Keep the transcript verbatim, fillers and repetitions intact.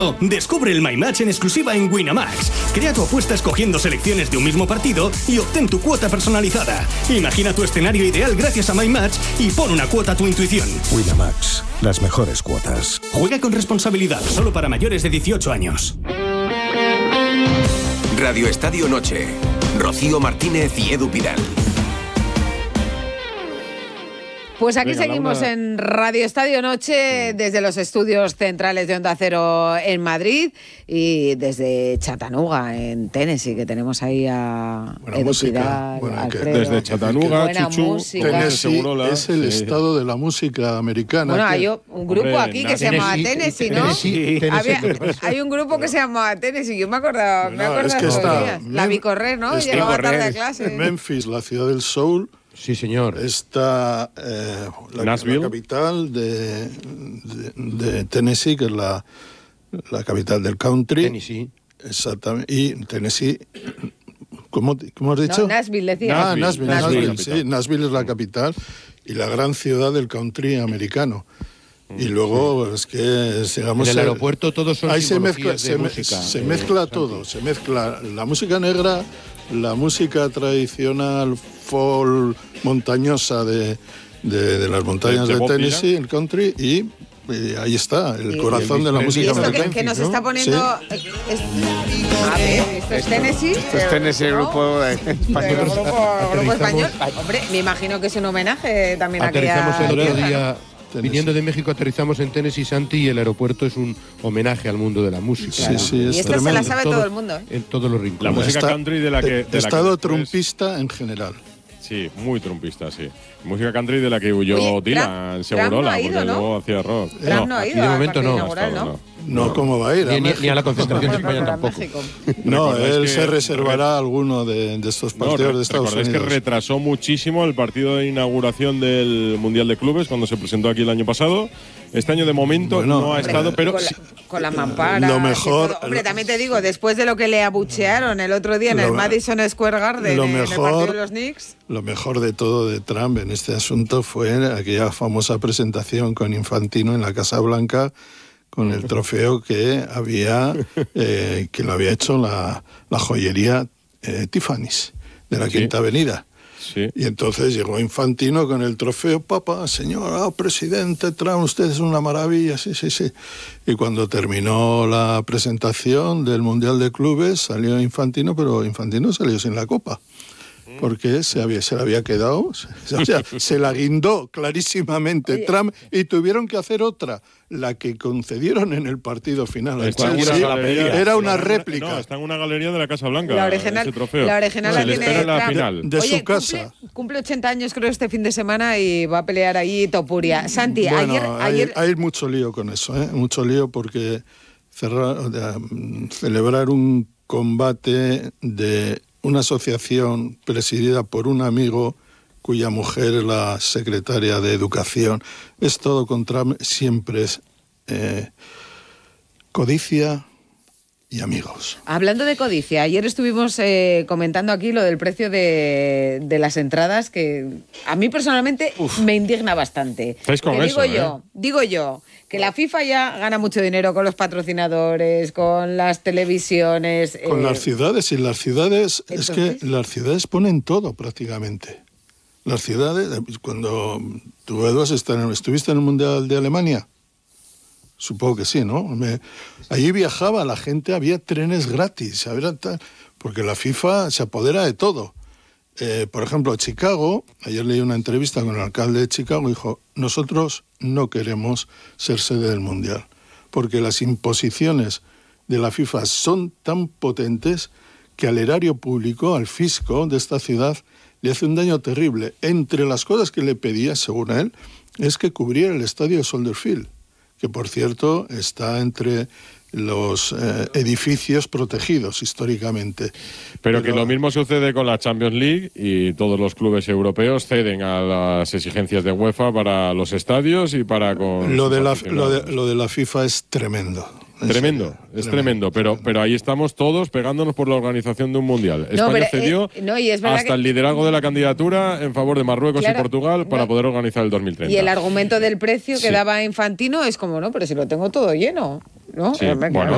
Descubre el My Match en exclusiva en Winamax. Crea tu apuesta escogiendo selecciones de un mismo partido y obtén tu cuota personalizada. Imagina tu escenario ideal gracias a My Match y pon una cuota a tu intuición. Winamax, las mejores cuotas. Juega con responsabilidad, solo para mayores de dieciocho años. Radio Estadio Noche. Rocío Martínez y Edu Pidal. Pues aquí Venga, seguimos Laura. en Radio Estadio Noche, desde los estudios centrales de Onda Cero en Madrid y desde Chattanooga, en Tennessee, que tenemos ahí a Buena Edu música. Pidal, Bueno, que- Alfredo. Desde Chattanooga, Buena Chuchu, música. como Tennessee Segurola, es el sí. estado de la música americana. Bueno, que- hay un grupo Hombre, aquí que se Tennessee, llama Tennessee, ¿no? Tennessee, Tennessee. Había- hay un grupo que se llama Tennessee, yo me acordaba, me Bueno, acuerdo es que de esos está días. La Mem- vi correr, ¿no? está- Llegaba tarde a correr. clase. Memphis, la ciudad del soul, Sí, señor. está eh, la, Nashville. la capital de, de- de Tennessee, que es la, la capital del country. Tennessee. Exactamente. Y Tennessee, ¿cómo, cómo has dicho? No, Nashville, decía. Ah, Nashville, Nashville. Nashville, sí, Nashville es la capital y la gran ciudad del country americano. Y luego es que, digamos, En el eh, aeropuerto todos son ahí se mezcla, simbologías se, de me- música, se eh, mezcla Santi. todo, se mezcla la música negra, la música tradicional folk montañosa de, de, de las montañas De de, Bob Tennessee, el country, y, y ahí está, el Y- corazón y de la el Y música esto que, americana. que nos ¿no? está poniendo... es- a ver, esto es Tennessee. Esto es Tennessee, el ¿no? grupo eh, Pero español. grupo, grupo Aterrizamos- español. Hombre, me imagino que es un homenaje también a aquella Aterrizamos el otro tierra, día, Tennessee. viniendo de México, aterrizamos en Tennessee, Santi, y el aeropuerto es un homenaje al mundo de la música. Sí, sí, ¿no? es Y esta se la tremendo. sabe Todo- todo el mundo, ¿eh? En todos los rincones. La música Está- country de la que... de la que estado después- trumpista en general. Sí, muy trumpista, sí. Música country de la que huyó Oye, Dylan, Trump- Trump Segurola, no ha ido, porque ¿no? luego hacía rock. Trump no ha aquí ido de al momento partido no. inaugural, ¿no? No, ¿cómo va a ir? Ni, ni- México? ni a la concentración Bueno, española pero tampoco. México. No, ¿Recordáis él que- se reservará alguno de, de estos No, partidos re- de Estados recordáis Unidos. que retrasó muchísimo el partido de inauguración del Mundial de Clubes cuando se presentó aquí el año pasado. Este año de momento Bueno, no ha hombre, estado, pero con, la, sí- con la mampara. Lo mejor- y todo. Hombre, también te digo, después de lo que le abuchearon el otro día en el Lo- Madison Square Garden, lo en el mejor- partido de los Knicks. Lo mejor de todo de Trump en este asunto fue aquella famosa presentación con Infantino en la Casa Blanca con el trofeo que había eh, que lo había hecho la, la joyería eh, Tiffany's de la Sí. Quinta Avenida. sí. Y entonces llegó Infantino con el trofeo, papá, señor, ah, presidente Trump, usted es una maravilla, sí, sí, sí. Y cuando terminó la presentación del Mundial de Clubes, salió Infantino, pero Infantino salió sin la copa. Porque se, había, se la había quedado, se, o sea, se la guindó clarísimamente Oye. Trump y tuvieron que hacer otra, la que concedieron en el partido final al Está en una Chelsea. galería. Era una Está en réplica. No, está en una galería de la Casa Blanca. La original, ese trofeo. la original Se la le tiene espera en la Trump. final. De Oye, su casa. Cumple, cumple ochenta años creo este fin de semana y va a pelear allí Topuria. Santi, Bueno, ayer... hay, ayer hay mucho lío con eso, ¿eh? Mucho lío porque cerrar, o sea, mm, celebrar un combate de una asociación presidida por un amigo cuya mujer es la secretaria de Educación, es todo contra, siempre es eh, codicia y amigos. Hablando de codicia, ayer estuvimos eh, comentando aquí lo del precio de, de las entradas, que a mí personalmente me indigna bastante. Estáis con Que eso, digo ¿eh? yo, digo yo, que la FIFA ya gana mucho dinero con los patrocinadores, con las televisiones. Con eh, las ciudades, y las ciudades, es entonces- que las ciudades ponen todo prácticamente. Las ciudades, cuando tú, Edu, has estado en- ¿estuviste en el Mundial de Alemania? Supongo que sí, ¿no? Me- allí viajaba la gente, había trenes gratis, había tal- porque la FIFA se apodera de todo. Eh, por ejemplo, Chicago, ayer leí una entrevista con el alcalde de Chicago, dijo, nosotros no queremos ser sede del Mundial, porque las imposiciones de la FIFA son tan potentes que al erario público, al fisco de esta ciudad, le hace un daño terrible. Entre las cosas que le pedía, según él, es que cubriera el estadio de Soldier Field, que por cierto está entre los eh, edificios protegidos históricamente. Pero que lo mismo sucede con la Champions League y todos los clubes europeos ceden a las exigencias de UEFA para los estadios y para con Lo sus de, la, lo, aficionados. de, lo de la FIFA es tremendo. En Tremendo, serio, es tremendo, pero, pero ahí estamos todos pegándonos por la organización de un mundial. España pero, cedió eh, no, y es verdad hasta que- el liderazgo de la candidatura en favor de Marruecos Claro, y Portugal para no. poder organizar el dos mil treinta. Y el argumento del precio que Sí. daba Infantino es como, no, pero si lo tengo todo lleno, ¿no? Sí, Hombre, bueno, claro.